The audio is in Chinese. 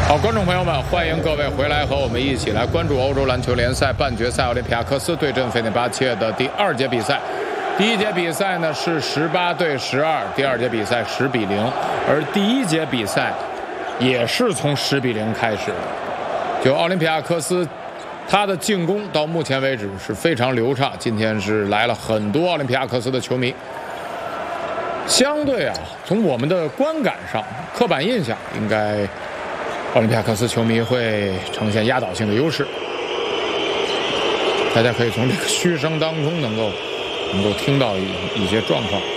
好，观众朋友们，欢迎各位回来和我们一起来关注欧洲篮球联赛半决赛，奥林匹亚科斯对阵费内巴切的第2节比赛。第一节比赛呢是18对12，第2节比赛10比0，而第1节比赛也是从10比0开始的。就奥林匹亚科斯，他的进攻到目前为止是非常流畅。今天是来了很多奥林匹亚科斯的球迷。相对从我们的观感上，刻板印象应该奥林匹亚科斯球迷会呈现压倒性的优势。大家可以从这个嘘声当中能够听到一些状况。